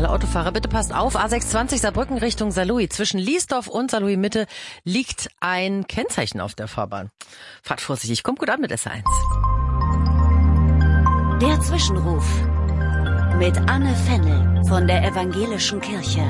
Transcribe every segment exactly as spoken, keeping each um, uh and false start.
Alle Autofahrer, bitte passt auf. A sechsundzwanzig Saarbrücken Richtung Saarlouis. Zwischen Liesdorf und Saarlouis Mitte liegt ein Kennzeichen auf der Fahrbahn. Fahrt vorsichtig, kommt gut an mit S eins. Der Zwischenruf mit Anne Fennel von der Evangelischen Kirche.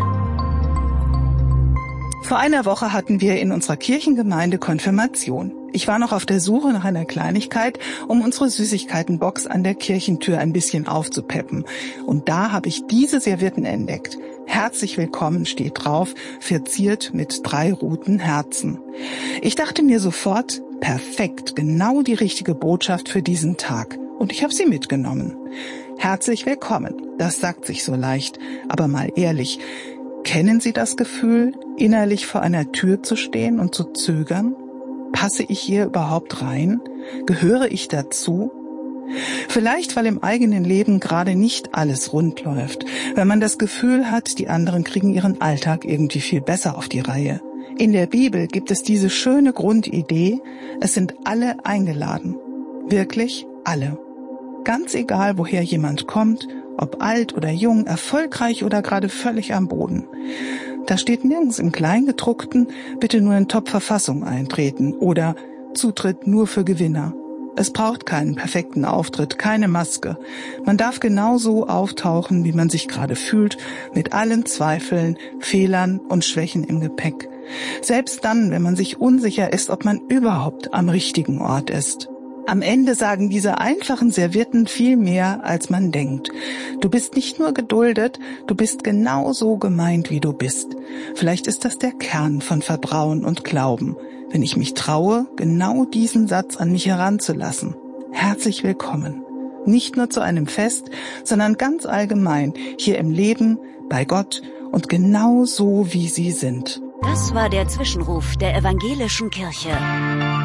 Vor einer Woche hatten wir in unserer Kirchengemeinde Konfirmation. Ich war noch auf der Suche nach einer Kleinigkeit, um unsere Süßigkeitenbox an der Kirchentür ein bisschen aufzupeppen. Und da habe ich diese Servietten entdeckt. Herzlich willkommen steht drauf, verziert mit drei roten Herzen. Ich dachte mir sofort, perfekt, genau die richtige Botschaft für diesen Tag. Und ich habe sie mitgenommen. Herzlich willkommen, das sagt sich so leicht. Aber mal ehrlich, kennen Sie das Gefühl, innerlich vor einer Tür zu stehen und zu zögern? Passe ich hier überhaupt rein? Gehöre ich dazu? Vielleicht, weil im eigenen Leben gerade nicht alles rund läuft, weil man das Gefühl hat, die anderen kriegen ihren Alltag irgendwie viel besser auf die Reihe. In der Bibel gibt es diese schöne Grundidee, es sind alle eingeladen. Wirklich alle. Ganz egal, woher jemand kommt, ob alt oder jung, erfolgreich oder gerade völlig am Boden. Da steht nirgends im Kleingedruckten, bitte nur in Top-Verfassung eintreten oder Zutritt nur für Gewinner. Es braucht keinen perfekten Auftritt, keine Maske. Man darf genauso auftauchen, wie man sich gerade fühlt, mit allen Zweifeln, Fehlern und Schwächen im Gepäck. Selbst dann, wenn man sich unsicher ist, ob man überhaupt am richtigen Ort ist. Am Ende sagen diese einfachen Servietten viel mehr, als man denkt. Du bist nicht nur geduldet, du bist genauso gemeint, wie du bist. Vielleicht ist das der Kern von Vertrauen und Glauben, wenn ich mich traue, genau diesen Satz an mich heranzulassen. Herzlich willkommen. Nicht nur zu einem Fest, sondern ganz allgemein, hier im Leben, bei Gott und genau so, wie sie sind. Das war der Zwischenruf der Evangelischen Kirche.